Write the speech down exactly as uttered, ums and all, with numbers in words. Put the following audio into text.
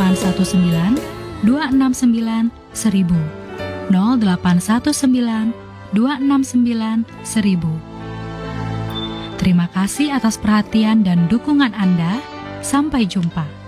delapan satu sembilan dua enam sembilan seribu, nol delapan satu sembilan dua enam sembilan seribu. Terima kasih atas perhatian dan dukungan Anda. Sampai jumpa.